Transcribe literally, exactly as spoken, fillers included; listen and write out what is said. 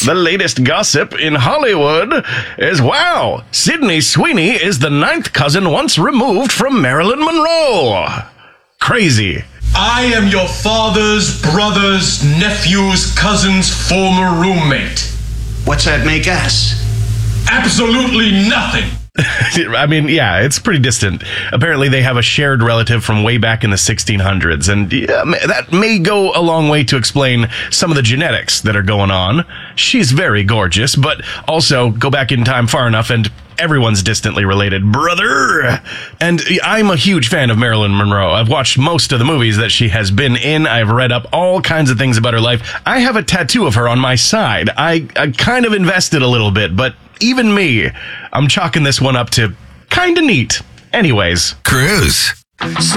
The latest gossip in Hollywood is, wow, Sydney Sweeney is the ninth cousin once removed from Marilyn Monroe. Crazy. I am your father's brother's nephew's cousin's former roommate. What's that make us? Absolutely nothing. I mean, yeah, it's pretty distant. Apparently, they have a shared relative from way back in the sixteen hundreds, and yeah, that may go a long way to explain some of the genetics that are going on. She's very gorgeous, but also go back in time far enough and everyone's distantly related, brother. And I'm a huge fan of Marilyn Monroe. I've watched most of the movies that she has been in. I've read up all kinds of things about her life. I have a tattoo of her on my side. I, I kind of invested a little bit, but even me, I'm chalking this one up to kind of neat. Anyways. Cruise.